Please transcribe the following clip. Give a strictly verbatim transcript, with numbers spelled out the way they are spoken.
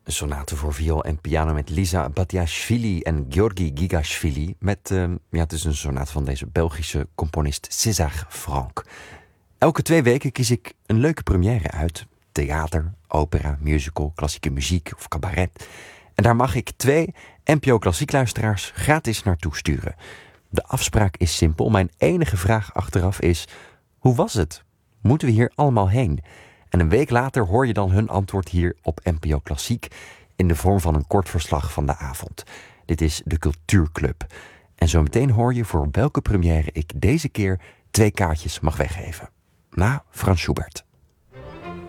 Een sonate voor viool en piano met Lisa Batiashvili en Georgi Gigashvili. Met, uh, ja, het is een sonate van deze Belgische componist César Franck. Elke twee weken kies ik een leuke première uit. Theater, opera, musical, klassieke muziek of cabaret. En daar mag ik twee N P O Klassiek luisteraars gratis naartoe sturen. De afspraak is simpel. Mijn enige vraag achteraf is: hoe was het? Moeten we hier allemaal heen? En een week later hoor je dan hun antwoord hier op N P O Klassiek in de vorm van een kort verslag van de avond. Dit is de Cultuurclub. En zo meteen hoor je voor welke première ik deze keer twee kaartjes mag weggeven. Na Frans Schubert.